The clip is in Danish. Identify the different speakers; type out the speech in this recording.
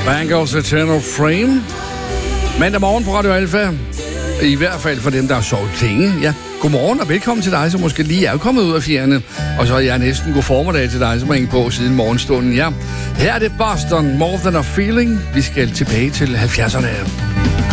Speaker 1: Bangles Eternal Frame. Mandag morgen på Radio Alfa. I hvert fald for dem, der har sovet længe. Ja, godmorgen og velkommen til dig, som måske lige er kommet ud af fjerne. Og så er jeg næsten god formiddag til dig, som har hængt på siden morgenstunden. Ja, her er det Boston, More Than a Feeling. Vi skal tilbage til 70'erne.